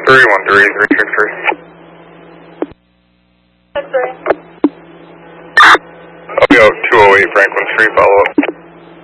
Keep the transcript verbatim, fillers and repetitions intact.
three one three, Richard Free. That's right. I'll be out two oh eight Franklin Street, follow up.